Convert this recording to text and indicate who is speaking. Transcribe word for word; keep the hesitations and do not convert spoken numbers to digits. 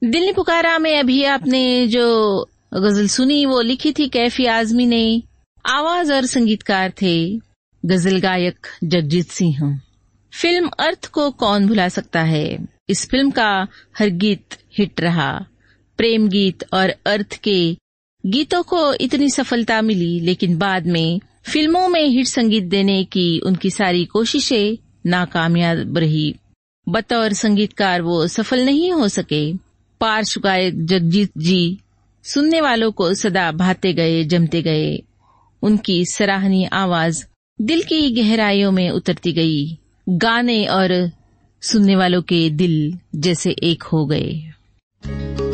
Speaker 1: दिल ने पुकारा में अभी आपने जो गजल सुनी वो लिखी थी कैफी आजमी ने। आवाज और संगीतकार थे गजल गायक जगजीत सिंह। फिल्म अर्थ को कौन भुला सकता है। इस फिल्म का हर गीत हिट रहा। प्रेम गीत और अर्थ के गीतों को इतनी सफलता मिली, लेकिन बाद में फिल्मों में हिट संगीत देने की उनकी सारी कोशिशें नाकामयाब रही। बतौर संगीतकार वो सफल नहीं हो सके। पार्श्व गायक जगजीत जी सुनने वालों को सदा भाते गए, जमते गए। उनकी सराहनीय आवाज दिल की गहराइयों में उतरती गई। गाने और सुनने वालों के दिल जैसे एक हो गए।